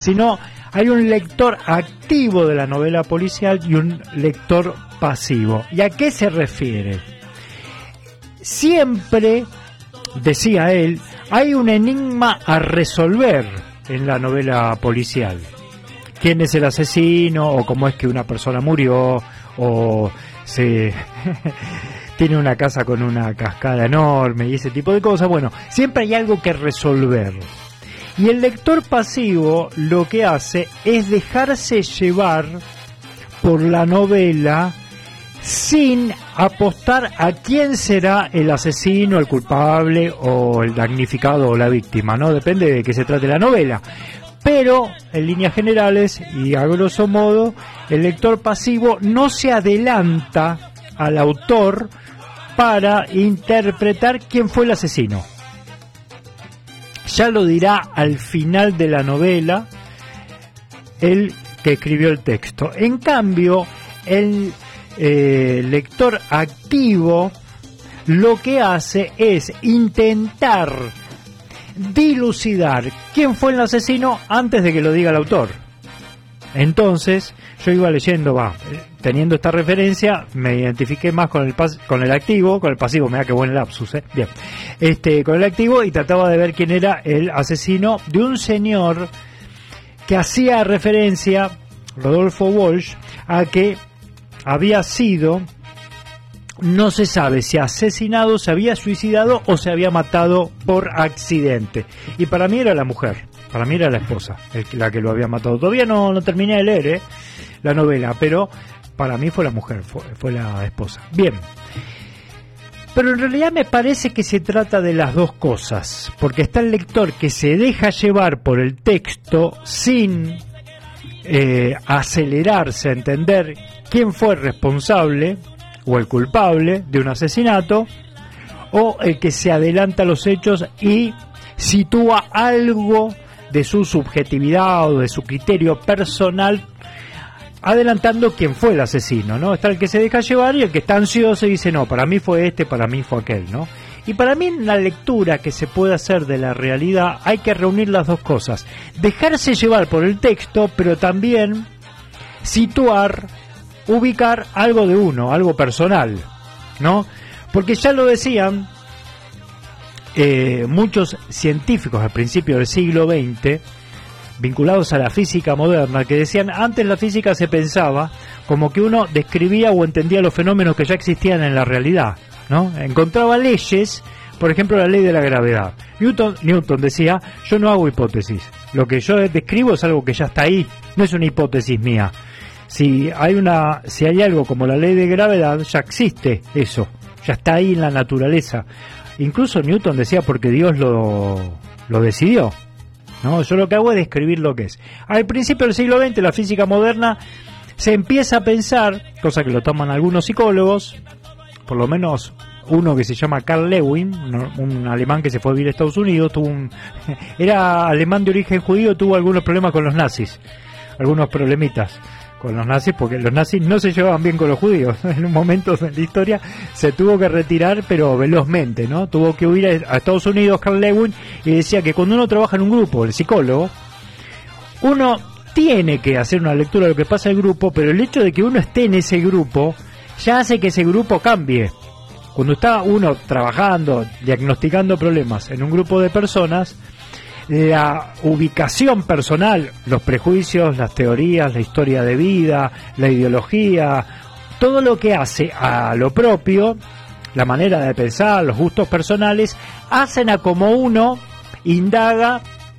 sino hay un lector activo de la novela policial y un lector pasivo. ¿Y a qué se refiere? Siempre, decía él, hay un enigma a resolver en la novela policial. ¿Quién es el asesino? ¿O cómo es que una persona murió? ¿O se tiene una casa con una cascada enorme? Y ese tipo de cosas. Bueno, siempre hay algo que resolver. Y el lector pasivo lo que hace es dejarse llevar por la novela sin apostar a quién será el asesino, el culpable o el damnificado o la víctima, ¿no? Depende de qué se trate la novela. Pero, en líneas generales y a grosso modo, el lector pasivo no se adelanta al autor para interpretar quién fue el asesino. Ya lo dirá al final de la novela el que escribió el texto. En cambio, el lector activo lo que hace es intentar dilucidar quién fue el asesino antes de que lo diga el autor. Entonces, yo iba leyendo, teniendo esta referencia, me identifiqué más con el activo, con el pasivo, mira qué buen lapsus, bien, con el activo, y trataba de ver quién era el asesino de un señor que hacía referencia, Rodolfo Walsh, a que había sido, no se sabe si asesinado, se había suicidado o se había matado por accidente. Y para mí era la mujer, para mí era la esposa, la que lo había matado. Todavía no terminé de leer la novela, pero para mí fue la mujer, fue la esposa. Bien, pero en realidad me parece que se trata de las dos cosas, porque está el lector que se deja llevar por el texto sin acelerarse a entender quién fue el responsable o el culpable de un asesinato, o el que se adelanta a los hechos y sitúa algo de su subjetividad o de su criterio personal, adelantando quién fue el asesino, ¿no? Está el que se deja llevar y el que está ansioso y dice, no, para mí fue este, para mí fue aquel, ¿no? Y para mí en la lectura que se puede hacer de la realidad hay que reunir las dos cosas: dejarse llevar por el texto, pero también situar, ubicar algo de uno, algo personal, ¿no? Porque ya lo decían muchos científicos al principio del siglo XX, vinculados a la física moderna, que decían, antes la física se pensaba como que uno describía o entendía los fenómenos que ya existían en la realidad, ¿no? Encontraba leyes, por ejemplo la ley de la gravedad. Newton decía, yo no hago hipótesis, lo que yo describo es algo que ya está ahí, no es una hipótesis mía. Si hay algo como la ley de gravedad, ya existe eso, ya está ahí en la naturaleza. Incluso Newton decía, porque Dios lo decidió, ¿no? Yo lo que hago es describir lo que es. Al principio del siglo XX, la física moderna se empieza a pensar, cosa que lo toman algunos psicólogos, por lo menos uno que se llama Carl Lewin, un alemán que se fue a vivir a Estados Unidos, era alemán de origen judío, tuvo algunos problemas con los nazis, algunos problemitas con los nazis, porque los nazis no se llevaban bien con los judíos. En un momento de la historia se tuvo que retirar, pero velozmente, ¿no? Tuvo que huir a Estados Unidos, Carl Lewin, y decía que cuando uno trabaja en un grupo, el psicólogo, uno tiene que hacer una lectura de lo que pasa en el grupo, pero el hecho de que uno esté en ese grupo ya hace que ese grupo cambie. Cuando está uno trabajando, diagnosticando problemas en un grupo de personas, la ubicación personal, los prejuicios, las teorías, la historia de vida, la ideología, todo lo que hace a lo propio, la manera de pensar, los gustos personales, hacen a como uno indaga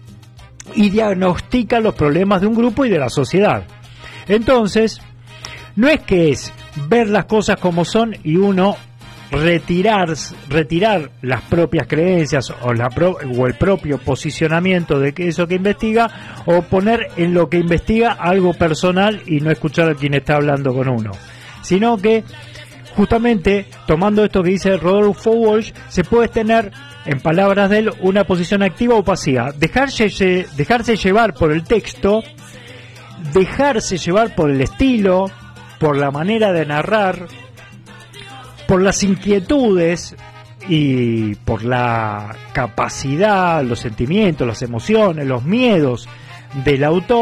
y diagnostica los problemas de un grupo y de la sociedad. Entonces, no es que es ver las cosas como son y uno retirar las propias creencias o el propio posicionamiento de eso que investiga, o poner en lo que investiga algo personal y no escuchar a quien está hablando con uno, sino que justamente tomando esto que dice Rodolfo Walsh, se puede tener, en palabras de él, una posición activa o pasiva, dejarse llevar por el texto, dejarse llevar por el estilo, por la manera de narrar, por las inquietudes y por la capacidad, los sentimientos, las emociones, los miedos del autor